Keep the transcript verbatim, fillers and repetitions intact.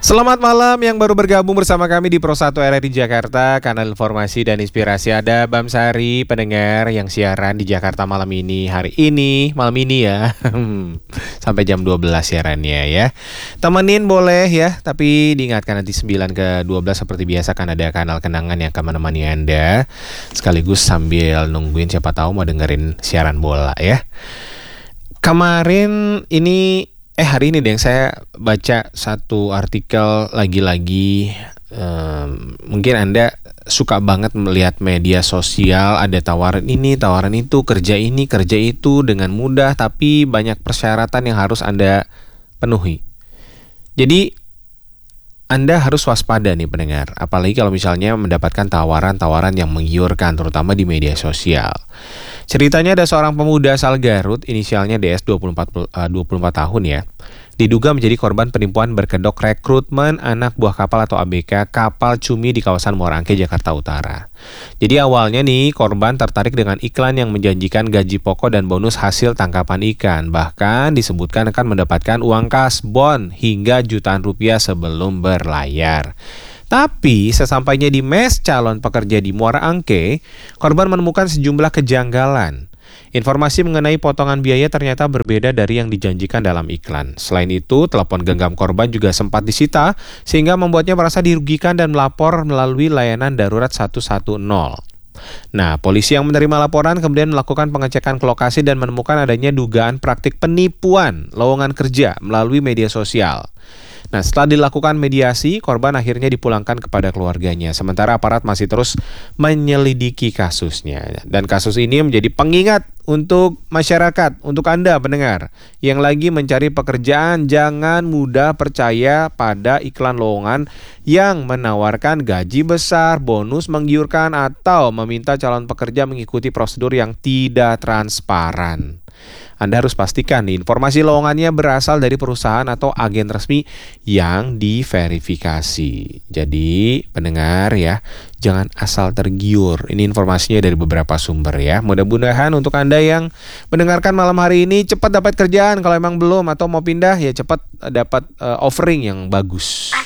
Selamat malam yang baru bergabung bersama kami di Pro satu R R I Jakarta, kanal informasi dan inspirasi. Ada Bam Sari, pendengar yang siaran di Jakarta malam ini, hari ini, malam ini ya. Sampai jam dua belas siarannya ya. Temenin boleh ya, tapi diingatkan nanti sembilan ke dua belas seperti biasa kan ada kanal kenangan yang akan menemani Anda. Sekaligus sambil nungguin siapa tahu mau dengerin siaran bola ya. Kemarin ini Eh hari ini deh saya baca satu artikel lagi-lagi, um, mungkin Anda suka banget melihat media sosial, ada tawaran ini, tawaran itu, kerja ini, kerja itu dengan mudah, tapi banyak persyaratan yang harus Anda penuhi. Jadi Anda harus waspada nih pendengar, apalagi kalau misalnya mendapatkan tawaran-tawaran yang menggiurkan, terutama di media sosial. Ceritanya ada seorang pemuda asal Garut, inisialnya D S dua puluh empat tahun ya, diduga menjadi korban penipuan berkedok rekrutmen anak buah kapal atau A B K kapal cumi di kawasan Muara Angke, Jakarta Utara. Jadi awalnya nih korban tertarik dengan iklan yang menjanjikan gaji pokok dan bonus hasil tangkapan ikan. Bahkan disebutkan akan mendapatkan uang kasbon hingga jutaan rupiah sebelum berlayar. Tapi sesampainya di mes calon pekerja di Muara Angke, korban menemukan sejumlah kejanggalan. Informasi mengenai potongan biaya ternyata berbeda dari yang dijanjikan dalam iklan. Selain itu, telepon genggam korban juga sempat disita sehingga membuatnya merasa dirugikan dan melapor melalui layanan darurat satu satu nol. Nah, polisi yang menerima laporan kemudian melakukan pengecekan ke lokasi dan menemukan adanya dugaan praktik penipuan lowongan kerja melalui media sosial. Nah, setelah dilakukan mediasi, korban akhirnya dipulangkan kepada keluarganya. Sementara aparat masih terus menyelidiki kasusnya. Dan kasus ini menjadi pengingat untuk masyarakat, untuk Anda pendengar yang lagi mencari pekerjaan, jangan mudah percaya pada iklan lowongan yang menawarkan gaji besar, bonus menggiurkan, atau meminta calon pekerja mengikuti prosedur yang tidak transparan. Anda harus pastikan nih, informasi lowongannya berasal dari perusahaan atau agen resmi yang diverifikasi. Jadi pendengar ya, jangan asal tergiur. Ini informasinya dari beberapa sumber ya. Mudah-mudahan untuk Anda yang mendengarkan malam hari ini cepat dapat kerjaan. Kalau emang belum atau mau pindah ya cepat dapat uh, offering yang bagus.